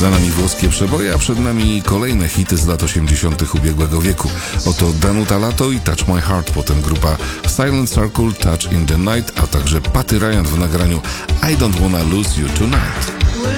Za nami włoskie przeboje, a przed nami kolejne hity z lat 80. ubiegłego wieku. Oto Danuta Lato i Touch My Heart, potem grupa Silent Circle, Touch in the Night, a także Patty Ryan w nagraniu I Don't Wanna Lose You Tonight.